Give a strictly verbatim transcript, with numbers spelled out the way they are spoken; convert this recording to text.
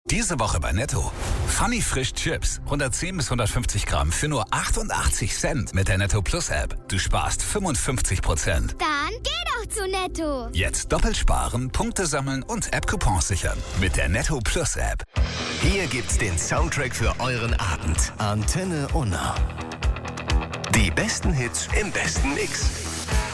Diese Woche bei Netto. Funny Frisch Chips. hundertzehn bis hundertfünfzig Gramm für nur achtundachtzig Cent mit der Netto Plus App. Du sparst fünfundfünfzig Prozent. Dann geh doch zu Netto. Jetzt doppelt sparen, Punkte sammeln und App-Coupons sichern. Mit der Netto Plus App. Hier gibt's den Soundtrack für euren Abend. Antenne Unna. Die besten Hits im besten Mix.